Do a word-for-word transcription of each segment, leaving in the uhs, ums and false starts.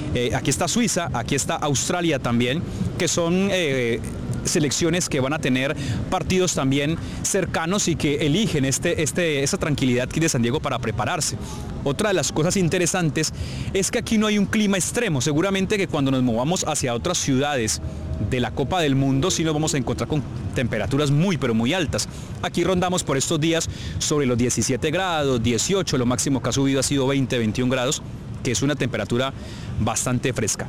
eh, aquí está Suiza, aquí está Australia también, que son eh, selecciones que van a tener partidos también cercanos y que eligen este, este, esa tranquilidad aquí de San Diego para prepararse. Otra de las cosas interesantes es que aquí no hay un clima extremo. Seguramente que cuando nos movamos hacia otras ciudades de la Copa del Mundo sí nos vamos a encontrar con temperaturas muy pero muy altas. Aquí rondamos por estos días sobre los diecisiete grados, dieciocho, lo máximo que ha subido ha sido veinte, veintiún grados, que es una temperatura bastante fresca.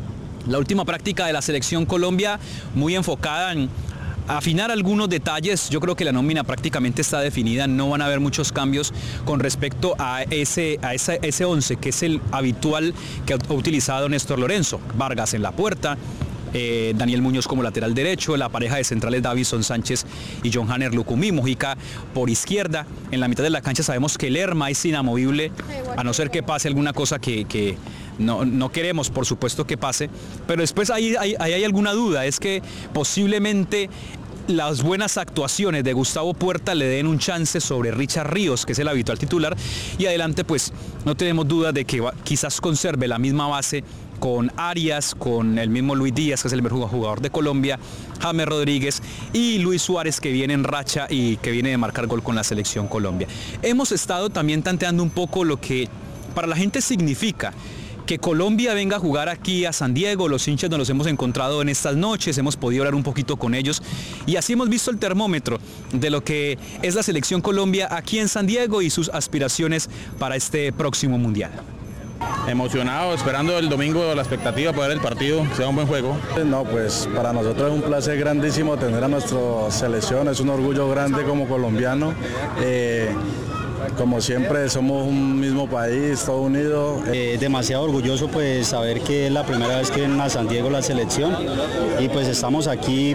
La última práctica de la selección Colombia, muy enfocada en afinar algunos detalles. Yo creo que la nómina prácticamente está definida, no van a haber muchos cambios con respecto a ese, a ese, ese once, que es el habitual que ha utilizado Néstor Lorenzo. Vargas en la puerta, eh, Daniel Muñoz como lateral derecho, la pareja de centrales Davison Sánchez y John Hanner Lucumí, Mojica por izquierda. En la mitad de la cancha sabemos que Lerma es inamovible, a no ser que pase alguna cosa que... que No, no queremos, por supuesto, que pase, pero después ahí hay, hay, hay alguna duda, es que posiblemente las buenas actuaciones de Gustavo Puerta le den un chance sobre Richard Ríos, que es el habitual titular, y adelante pues no tenemos duda de que va, quizás conserve la misma base con Arias, con el mismo Luis Díaz, que es el mejor jugador de Colombia, James Rodríguez y Luis Suárez, que viene en racha y que viene de marcar gol con la selección Colombia. Hemos estado también tanteando un poco lo que para la gente significa que Colombia venga a jugar aquí a San Diego. Los hinchas nos los hemos encontrado en estas noches, hemos podido hablar un poquito con ellos y así hemos visto el termómetro de lo que es la selección Colombia aquí en San Diego y sus aspiraciones para este próximo Mundial. Emocionado, esperando el domingo la expectativa para ver el partido, sea un buen juego. No, pues para nosotros es un placer grandísimo tener a nuestra selección, es un orgullo grande como colombiano. Eh, Como siempre somos un mismo país, todo unido. Eh, demasiado orgulloso pues saber que es la primera vez que viene a San Diego la selección y pues estamos aquí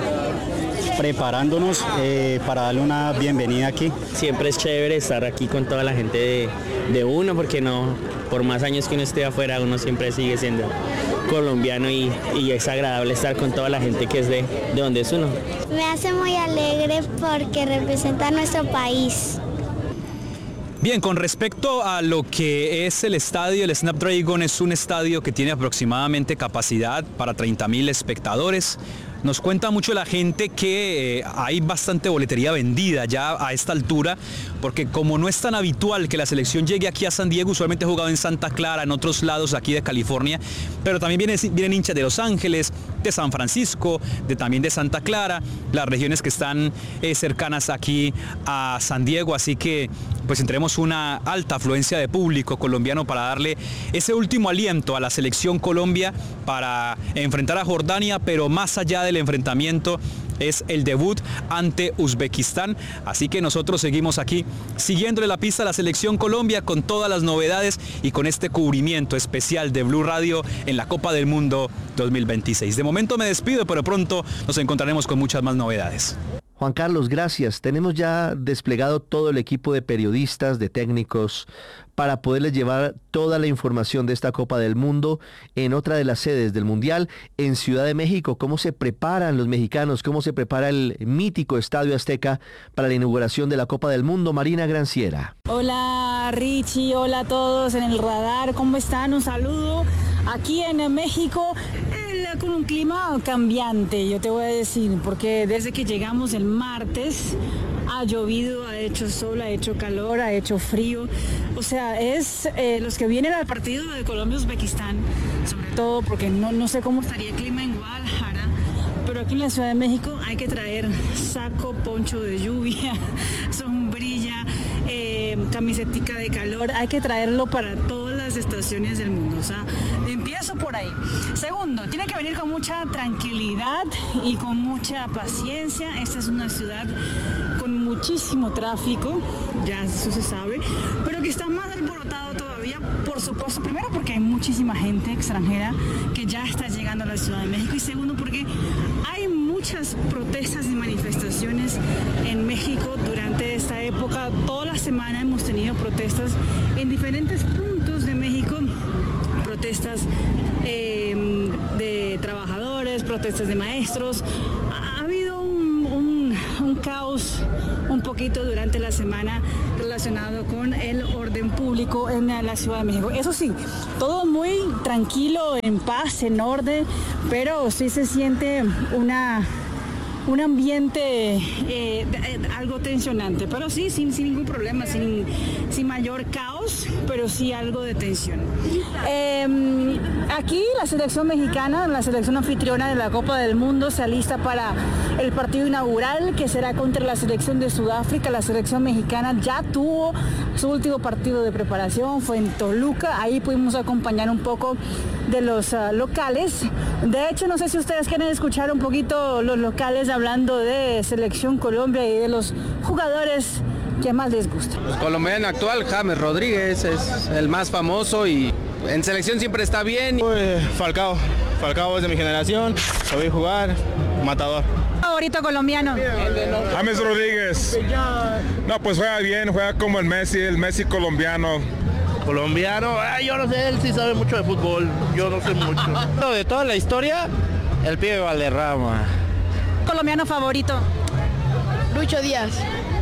preparándonos eh, para darle una bienvenida aquí. Siempre es chévere estar aquí con toda la gente de, de uno, porque no, por más años que uno esté afuera, uno siempre sigue siendo colombiano y, y es agradable estar con toda la gente que es de, de donde es uno. Me hace muy alegre porque representa a nuestro país. Bien, con respecto a lo que es el estadio, el Snapdragon es un estadio que tiene aproximadamente capacidad para treinta mil espectadores. Nos cuenta mucho la gente que eh, hay bastante boletería vendida ya a esta altura, porque como no es tan habitual que la selección llegue aquí a San Diego, usualmente ha jugado en Santa Clara, en otros lados aquí de California, pero también vienen, vienen hinchas de Los Ángeles, de San Francisco, de, también de Santa Clara, las regiones que están eh, cercanas aquí a San Diego, así que pues tendremos una alta afluencia de público colombiano para darle ese último aliento a la selección Colombia para enfrentar a Jordania, pero más allá del enfrentamiento es el debut ante Uzbekistán, así que nosotros seguimos aquí siguiéndole la pista a la selección Colombia con todas las novedades y con este cubrimiento especial de Blue Radio en la Copa del Mundo dos mil veintiséis. De momento me despido, pero pronto nos encontraremos con muchas más novedades. Juan Carlos, gracias. Tenemos ya desplegado todo el equipo de periodistas, de técnicos, para poderles llevar toda la información de esta Copa del Mundo en otra de las sedes del Mundial, en Ciudad de México. ¿Cómo se preparan los mexicanos? ¿Cómo se prepara el mítico Estadio Azteca para la inauguración de la Copa del Mundo? Marina Granciera. Hola Richie, hola a todos en el radar. ¿Cómo están? Un saludo aquí en México. Con un clima cambiante, yo te voy a decir, porque desde que llegamos el martes ha llovido, ha hecho sol, ha hecho calor, ha hecho frío. O sea, es eh, los que vienen al partido de Colombia-Uzbekistán, sobre todo porque no, no sé cómo estaría el clima en Guadalajara, pero aquí en la Ciudad de México hay que traer saco, poncho de lluvia, sombrilla, eh, camisetica de calor, hay que traerlo para todas las estaciones del mundo. O sea, empiezo por ahí. Segundo, tiene que venir con mucha tranquilidad y con mucha paciencia. Esta es una ciudad con muchísimo tráfico, ya eso se sabe, pero que está más alborotado todavía, por supuesto, primero porque hay muchísima gente extranjera que ya está llegando a la Ciudad de México, y segundo porque hay muchas protestas y manifestaciones en México durante esta época. Toda la semana hemos tenido protestas en diferentes puntos de México, protestas eh, de trabajadores, protestas de maestros. Ha, ha habido un, un, un caos un poquito durante la semana relacionado con el orden público en la Ciudad de México. Eso sí, todo muy tranquilo, en paz, en orden, pero sí se siente una... un ambiente eh, algo tensionante, pero sí, sin, sin ningún problema, sin, sin mayor caos, pero sí algo de tensión. Eh, aquí la selección mexicana, la selección anfitriona de la Copa del Mundo, se alista para el partido inaugural que será contra la selección de Sudáfrica. La selección mexicana ya tuvo su último partido de preparación, fue en Toluca, ahí pudimos acompañar un poco de los uh, locales. De hecho, no sé si ustedes quieren escuchar un poquito los locales hablando de Selección Colombia y de los jugadores que más les gusta. El colombiano actual, James Rodríguez, es el más famoso y en selección siempre está bien. Pues Falcao, Falcao es de mi generación, lo vi jugar, matador. Favorito colombiano. James Rodríguez. No, pues juega bien, juega como el Messi, el Messi colombiano. Colombiano, ay, yo no sé, él sí sabe mucho de fútbol, yo no sé mucho. De toda la historia, el pibe Valderrama. Colombiano favorito. Lucho Díaz.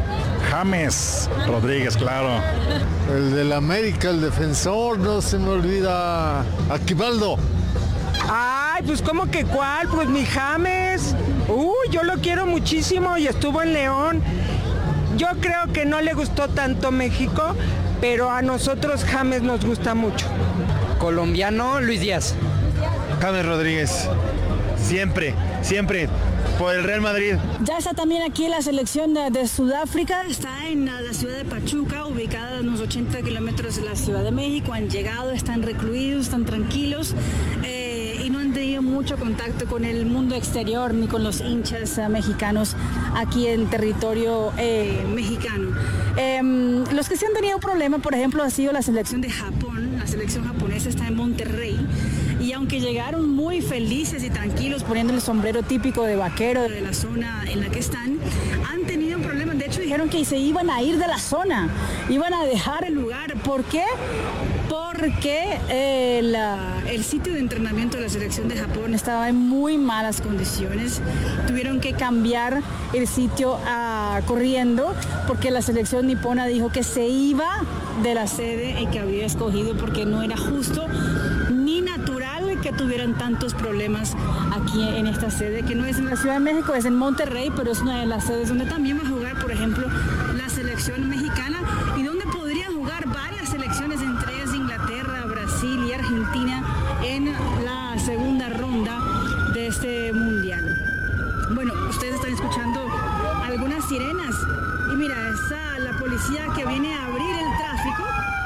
James Rodríguez, claro. El del América, el defensor, no se me olvida, Aquivaldo. Ay, pues ¿cómo que cuál? Pues mi James. Uy, yo lo quiero muchísimo y estuvo en León. Yo creo que no le gustó tanto México, pero a nosotros James nos gusta mucho. Colombiano, Luis Díaz. James Rodríguez, siempre, siempre, por el Real Madrid. Ya está también aquí la selección de, de Sudáfrica, está en la, la ciudad de Pachuca, ubicada a unos ochenta kilómetros de la Ciudad de México. Han llegado, están recluidos, están tranquilos eh, y no han tenido mucho contacto con el mundo exterior ni con los hinchas eh, mexicanos aquí en territorio eh, mexicano. Eh, los que sí han tenido problemas, por ejemplo, ha sido la selección de Japón. La selección japonesa está en Monterrey. Y aunque llegaron muy felices y tranquilos poniendo el sombrero típico de vaquero de la zona en la que están, han tenido problemas. De hecho, dijeron que se iban a ir de la zona, iban a dejar el lugar. ¿Por qué? Porque eh, la, el sitio de entrenamiento de la selección de Japón estaba en muy malas condiciones. Tuvieron que cambiar el sitio a, corriendo porque la selección nipona dijo que se iba de la sede y que había escogido porque no era justo ni natural que tuvieran tantos problemas aquí en esta sede, que no es en la Ciudad de México, es en Monterrey, pero es una de las sedes donde también va a jugar, por ejemplo, la selección mexicana y donde podrían jugar varias selecciones, entre ellas Inglaterra, Brasil y Argentina, en la segunda ronda de este mundial. Bueno, ustedes están escuchando algunas sirenas y mira, está la policía que viene a abrir el tráfico.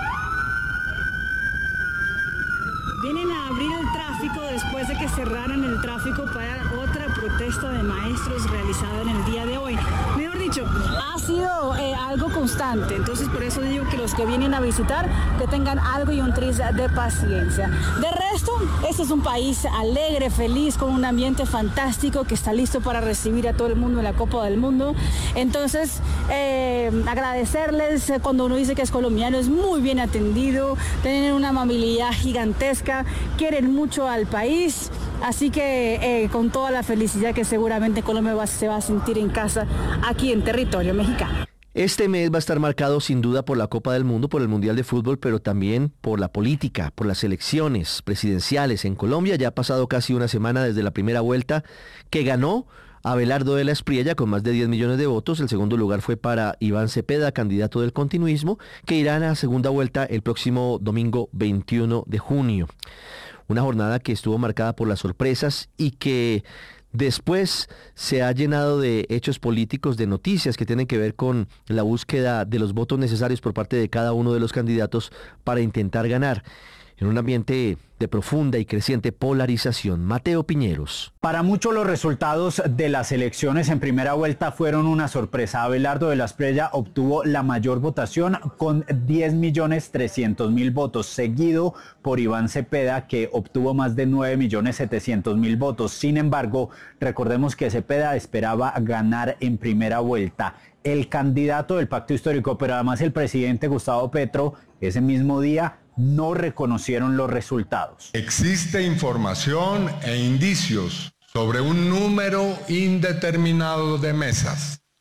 Vienen a abrir el tráfico después de que cerraran el tráfico para otra protesta de maestros realizada en el día de hoy. Mejor dicho, ha sido eh, algo constante. Entonces, por eso digo que los que vienen a visitar, que tengan algo y un tris de paciencia. De resto, este es un país alegre, feliz, con un ambiente fantástico que está listo para recibir a todo el mundo en la Copa del Mundo. Entonces, eh, agradecerles eh, cuando uno dice que es colombiano, es muy bien atendido, tienen una amabilidad gigantesca, quieren mucho al país, así que eh, con toda la felicidad que seguramente Colombia va, se va a sentir en casa aquí en territorio mexicano. Este mes va a estar marcado sin duda por la Copa del Mundo, por el Mundial de Fútbol, pero también por la política, por las elecciones presidenciales en Colombia. Ya ha pasado casi una semana desde la primera vuelta que ganó Abelardo de la Espriella con más de diez millones de votos. El segundo lugar fue para Iván Cepeda, candidato del continuismo, que irá a segunda vuelta el próximo domingo veintiuno de junio. Una jornada que estuvo marcada por las sorpresas y que después se ha llenado de hechos políticos, de noticias que tienen que ver con la búsqueda de los votos necesarios por parte de cada uno de los candidatos para intentar ganar, en un ambiente de profunda y creciente polarización. Mateo Piñeros. Para muchos los resultados de las elecciones en primera vuelta fueron una sorpresa. Abelardo de la Espriella obtuvo la mayor votación con diez millones trescientos mil votos, seguido por Iván Cepeda, que obtuvo más de nueve millones setecientos mil votos. Sin embargo, recordemos que Cepeda esperaba ganar en primera vuelta. El candidato del Pacto Histórico, pero además el presidente Gustavo Petro, ese mismo día no reconocieron los resultados. Existe información e indicios sobre un número indeterminado de mesas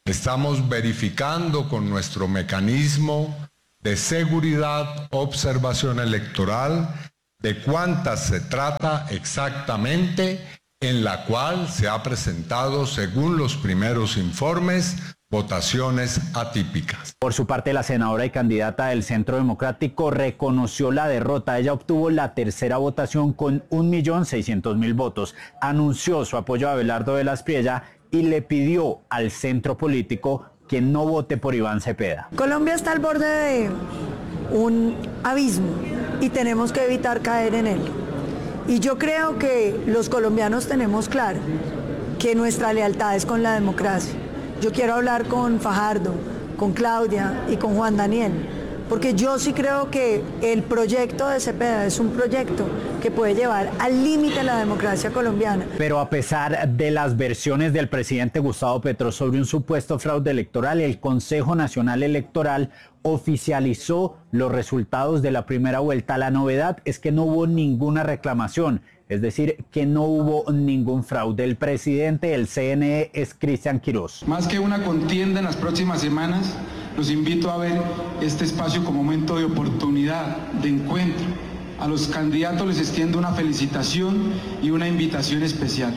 Estamos verificando con nuestro mecanismo de seguridad, observación electoral, de cuántas se trata exactamente, en la cual se ha presentado, según los primeros informes, votaciones atípicas. Por su parte, la senadora y candidata del Centro Democrático reconoció la derrota. Ella obtuvo la tercera votación con un millón seiscientos mil votos. Anunció su apoyo a Abelardo de la Espriella y le pidió al centro político que no vote por Iván Cepeda. Colombia está al borde de un abismo y tenemos que evitar caer en él. Y yo creo que los colombianos tenemos claro que nuestra lealtad es con la democracia. Yo quiero hablar con Fajardo, con Claudia y con Juan Daniel, porque yo sí creo que el proyecto de Cepeda es un proyecto que puede llevar al límite la democracia colombiana. Pero a pesar de las versiones del presidente Gustavo Petro sobre un supuesto fraude electoral, el Consejo Nacional Electoral oficializó los resultados de la primera vuelta. La novedad es que no hubo ninguna reclamación, es decir, que no hubo ningún fraude. El presidente del C N E es Cristian Quirós. Más que una contienda en las próximas semanas, los invito a ver este espacio como momento de oportunidad, de encuentro. A los candidatos les extiendo una felicitación y una invitación especial.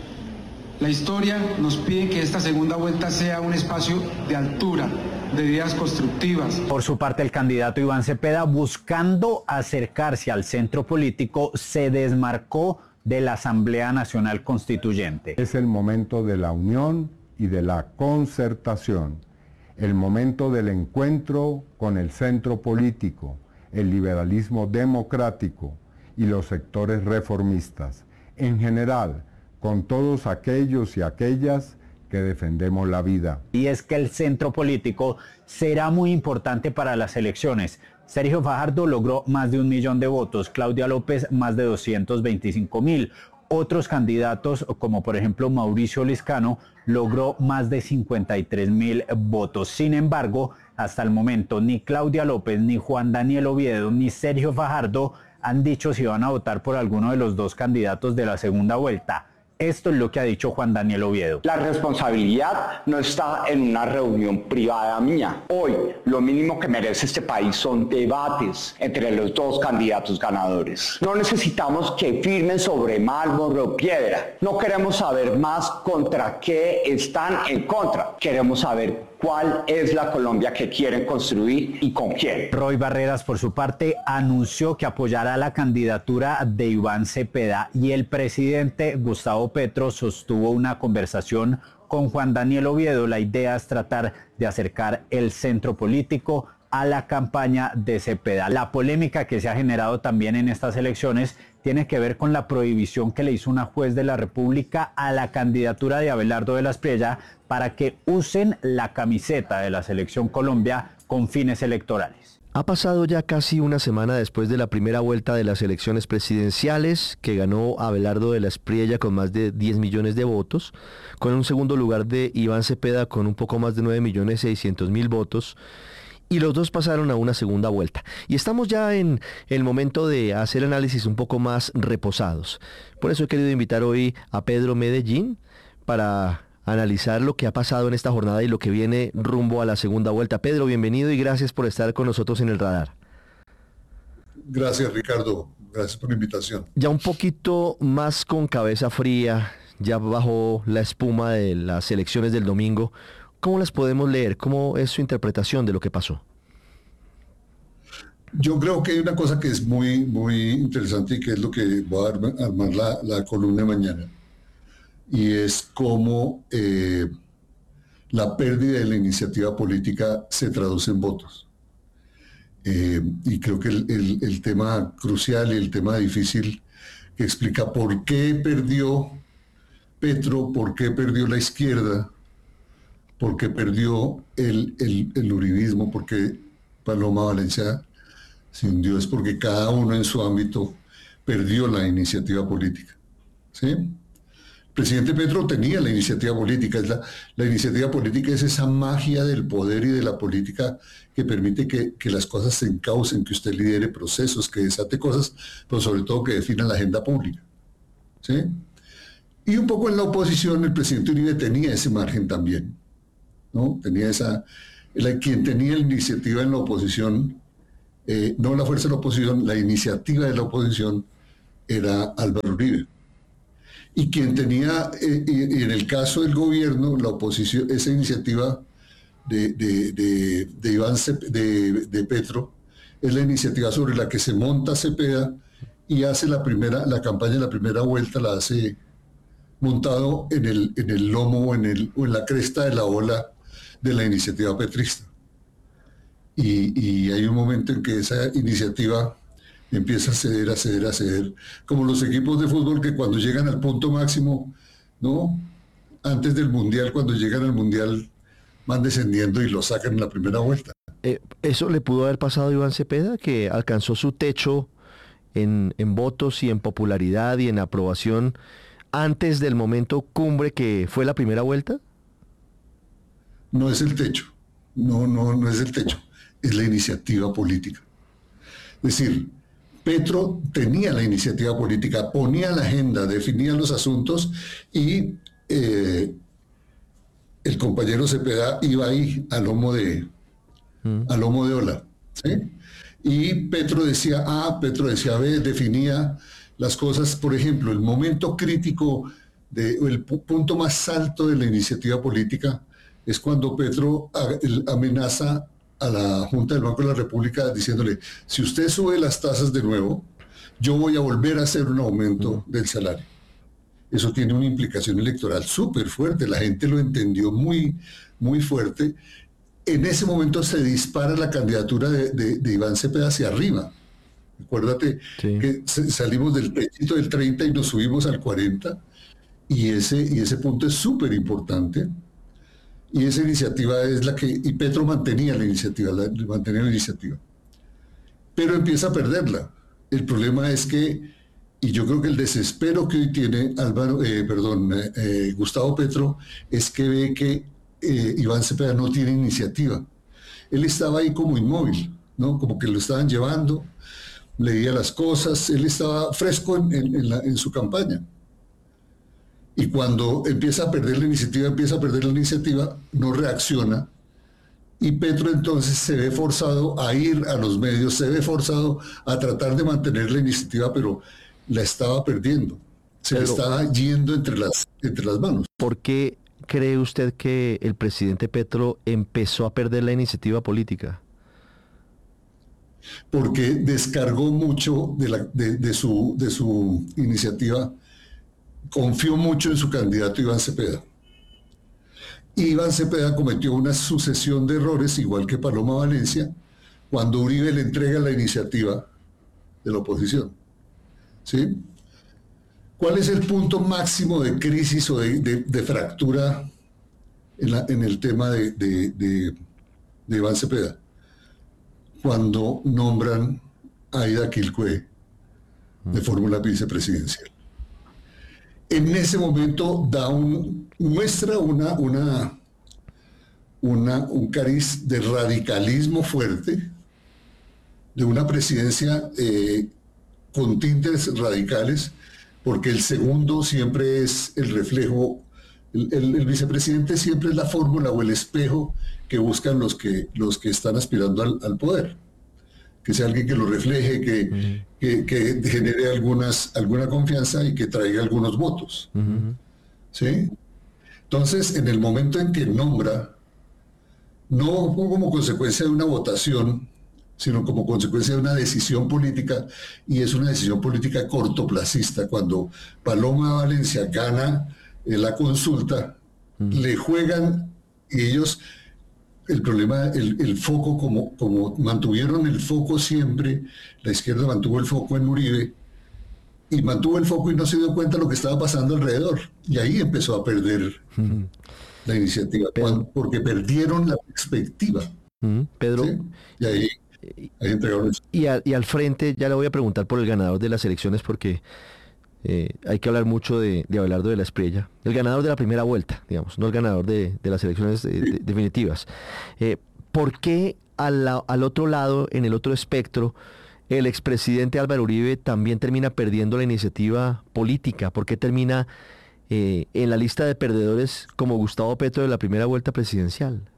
La historia nos pide que esta segunda vuelta sea un espacio de altura, de ideas constructivas. Por su parte, el candidato Iván Cepeda, buscando acercarse al centro político, se desmarcó de la Asamblea Nacional Constituyente. Es el momento de la unión y de la concertación, el momento del encuentro con el centro político, el liberalismo democrático y los sectores reformistas, en general, con todos aquellos y aquellas que defendemos la vida. Y es que el centro político será muy importante para las elecciones. Sergio Fajardo logró más de un millón de votos, Claudia López más de doscientos veinticinco mil. Otros candidatos, como por ejemplo Mauricio Liscano, logró más de cincuenta y tres mil votos. Sin embargo, hasta el momento ni Claudia López, ni Juan Daniel Oviedo, ni Sergio Fajardo han dicho si van a votar por alguno de los dos candidatos de la segunda vuelta. Esto es lo que ha dicho Juan Daniel Oviedo. La responsabilidad no está en una reunión privada mía. Hoy lo mínimo que merece este país son debates entre los dos candidatos ganadores. No necesitamos que firmen sobre mármol o piedra. No queremos saber más contra qué están en contra. Queremos saber cuál es la Colombia que quieren construir y con quién. Roy Barreras, por su parte, anunció que apoyará la candidatura de Iván Cepeda y el presidente Gustavo Petro sostuvo una conversación con Juan Daniel Oviedo. La idea es tratar de acercar el centro político a la campaña de Cepeda. La polémica que se ha generado también en estas elecciones tiene que ver con la prohibición que le hizo una juez de la República a la candidatura de Abelardo de la Espriella para que usen la camiseta de la Selección Colombia con fines electorales. Ha pasado ya casi una semana después de la primera vuelta de las elecciones presidenciales, que ganó Abelardo de la Espriella con más de diez millones de votos, con un segundo lugar de Iván Cepeda con un poco más de nueve millones seiscientos mil votos, y los dos pasaron a una segunda vuelta. Y estamos ya en el momento de hacer análisis un poco más reposados. Por eso he querido invitar hoy a Pedro Medellín para analizar lo que ha pasado en esta jornada y lo que viene rumbo a la segunda vuelta. Pedro, bienvenido y gracias por estar con nosotros en el radar. Gracias, Ricardo. Gracias por la invitación. Ya un poquito más con cabeza fría, ya bajo la espuma de las elecciones del domingo, ¿cómo las podemos leer? ¿Cómo es su interpretación de lo que pasó? Yo creo que hay una cosa que es muy, muy interesante y que es lo que voy a armar, armar la, la columna de mañana. Y es cómo eh, la pérdida de la iniciativa política se traduce en votos. Eh, y creo que el, el, el tema crucial y el tema difícil que explica por qué perdió Petro, por qué perdió la izquierda, por qué perdió el, el, el uribismo, por qué Paloma Valencia se hundió, es porque cada uno en su ámbito perdió la iniciativa política. ¿Sí? El presidente Petro tenía la iniciativa política. Es la, la iniciativa política es esa magia del poder y de la política que permite que, que las cosas se encaucen, que usted lidere procesos, que desate cosas, pero sobre todo que defina la agenda pública. ¿Sí? Y un poco en la oposición el presidente Uribe tenía ese margen también. ¿no? Tenía esa, la, quien tenía la iniciativa en la oposición, eh, no la fuerza de la oposición, la iniciativa de la oposición era Álvaro Uribe. Y quien tenía, eh, y, y en el caso del gobierno, la oposición, esa iniciativa de, de, de, de Iván Cep- de, de Petro, es la iniciativa sobre la que se monta Cepeda y hace la primera, la campaña de la primera vuelta la hace montado en el, en el lomo o en, el, o en la cresta de la ola de la iniciativa petrista. Y, y hay un momento en que esa iniciativa empieza a ceder, a ceder, a ceder, como los equipos de fútbol que cuando llegan al punto máximo, ¿no? Antes del Mundial, cuando llegan al Mundial, van descendiendo y lo sacan en la primera vuelta. Eh, ¿Eso le pudo haber pasado a Iván Cepeda, que alcanzó su techo en, en votos y en popularidad y en aprobación antes del momento cumbre que fue la primera vuelta? No es el techo, no, no, no es el techo, es la iniciativa política. Es decir, Petro tenía la iniciativa política, ponía la agenda, definía los asuntos y eh, el compañero Cepeda iba ahí a lomo de, mm. a lomo de ola, ¿sí? Y Petro decía A, Petro decía B, definía las cosas. Por ejemplo, el momento crítico, de, el punto más alto de la iniciativa política es cuando Petro amenaza a la Junta del Banco de la República diciéndole, si usted sube las tasas de nuevo, yo voy a volver a hacer un aumento del salario. Eso tiene una implicación electoral súper fuerte, la gente lo entendió muy, muy fuerte. En ese momento se dispara la candidatura de, de, de Iván Cepeda hacia arriba. Acuérdate sí. que salimos del techito del treinta y nos subimos al cuarenta, y ese, y ese punto es súper importante. Y esa iniciativa es la que, y Petro mantenía la iniciativa, la, mantenía la iniciativa. Pero empieza a perderla. El problema es que, y yo creo que el desespero que hoy tiene Álvaro, eh, perdón, eh, eh, Gustavo Petro, es que ve que eh, Iván Cepeda no tiene iniciativa. Él estaba ahí como inmóvil, ¿no? Como que lo estaban llevando, leía las cosas, él estaba fresco en, en, en, la, en su campaña. Y cuando empieza a perder la iniciativa, empieza a perder la iniciativa, no reacciona. Y Petro entonces se ve forzado a ir a los medios, se ve forzado a tratar de mantener la iniciativa, pero la estaba perdiendo. Se pero, le estaba yendo entre las, entre las manos. ¿Por qué cree usted que el presidente Petro empezó a perder la iniciativa política? Porque descargó mucho de, la, de, de, su, de su iniciativa. Confió mucho en su candidato Iván Cepeda. Y Iván Cepeda cometió una sucesión de errores, igual que Paloma Valencia, cuando Uribe le entrega la iniciativa de la oposición. ¿Sí? ¿Cuál es el punto máximo de crisis o de, de, de fractura en, la, en el tema de, de, de, de Iván Cepeda? Cuando nombran a Aida Quilcue de fórmula vicepresidencial. En ese momento da un, muestra una, una, una, un cariz de radicalismo fuerte, de una presidencia eh, con tintes radicales, porque el segundo siempre es el reflejo, el, el, el vicepresidente siempre es la fórmula o el espejo que buscan los que, los que están aspirando al, al poder. Que sea alguien que lo refleje, que, uh-huh. que, que genere algunas, alguna confianza y que traiga algunos votos. Uh-huh. ¿Sí? Entonces, en el momento en que nombra, no como consecuencia de una votación, sino como consecuencia de una decisión política, y es una decisión política cortoplacista, cuando Paloma Valencia gana eh, la consulta, uh-huh. le juegan y ellos... El problema, el, el foco, como, como mantuvieron el foco siempre, la izquierda mantuvo el foco en Uribe, y mantuvo el foco y no se dio cuenta de lo que estaba pasando alrededor. Y ahí empezó a perder uh-huh. la iniciativa, Pedro, cuando, porque perdieron la perspectiva. Uh-huh. Pedro, ¿sí? Y ahí, ahí entregaron eso. Y, a, y al frente, ya le voy a preguntar por el ganador de las elecciones, porque eh, hay que hablar mucho de, de Abelardo de la Espriella, el ganador de la primera vuelta, digamos, no el ganador de, de las elecciones de, de, definitivas. Eh, ¿Por qué al, al otro lado, en el otro espectro, el expresidente Álvaro Uribe también termina perdiendo la iniciativa política? ¿Por qué termina eh, en la lista de perdedores como Gustavo Petro de la primera vuelta presidencial?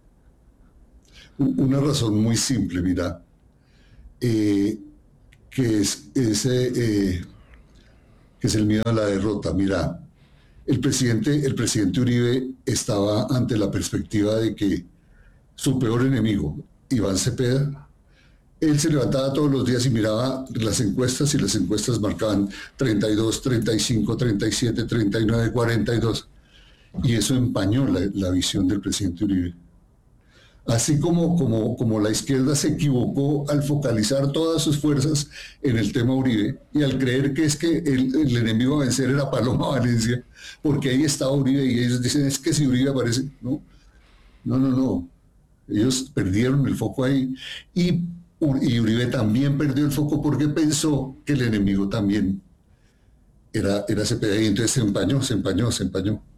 Una razón muy simple, mira, eh, que es, ese, eh, que es el miedo a la derrota. Mira, el presidente, el presidente Uribe estaba ante la perspectiva de que su peor enemigo, Iván Cepeda, él se levantaba todos los días y miraba las encuestas y las encuestas marcaban treinta y dos, treinta y cinco, treinta y siete, treinta y nueve, cuarenta y dos. Y eso empañó la, la visión del presidente Uribe. Así como, como, como la izquierda se equivocó al focalizar todas sus fuerzas en el tema Uribe y al creer que es que el, el enemigo a vencer era Paloma Valencia, porque ahí estaba Uribe y ellos dicen es que si Uribe aparece, no, no, no, no. Ellos perdieron el foco ahí y, y Uribe también perdió el foco porque pensó que el enemigo también era, era Cepeda y entonces se empañó, se empañó, se empañó.